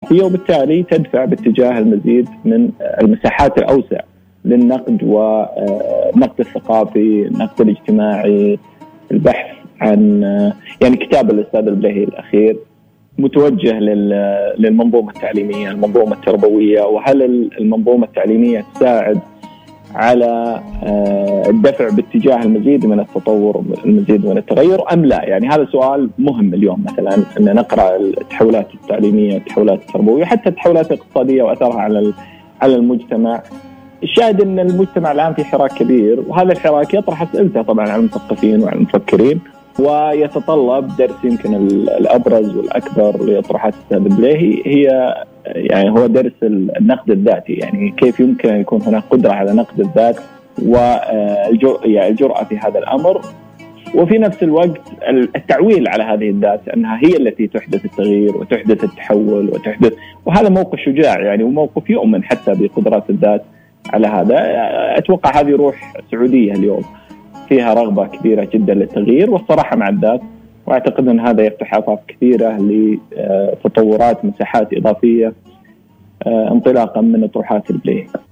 الثقافية، وبالتالي تدفع باتجاه المزيد من المساحات الأوسع للنقد والنقد الثقافي، النقد الاجتماعي، البحث عن يعني كتاب الأستاذ البليهي الأخير متوجه للمنظومة التعليمية، المنظومة التربوية، وهل المنظومة التعليمية تساعد على الدفع باتجاه المزيد من التطور، المزيد من التغير أم لا؟ يعني هذا سؤال مهم اليوم، مثلا أن نقرأ التحولات التعليمية، التحولات التربوية، حتى التحولات الاقتصادية وأثرها على المجتمع. الشاهد أن المجتمع الآن في حراك كبير، وهذا الحراك يطرح أسئلته طبعا على المثقفين وعلى المفكرين، ويتطلب درس يمكن الأبرز والأكبر لأطروحات الأستاذ البليهي هي يعني هو درس النقد الذاتي. يعني كيف يمكن أن يكون هناك قدرة على نقد الذات والجرأة في هذا الأمر، وفي نفس الوقت التعويل على هذه الذات أنها هي التي تحدث التغيير وتحدث التحول وهذا موقف شجاع يعني، وموقف يؤمن حتى بقدرات الذات على هذا. أتوقع هذه روح سعودية اليوم، فيها رغبة كبيرة جدا للتغيير والصراحة مع الذات، وأعتقد أن هذا يفتح آفاق كثيرة لتطورات مساحات إضافية انطلاقا من أطروحات البليهي.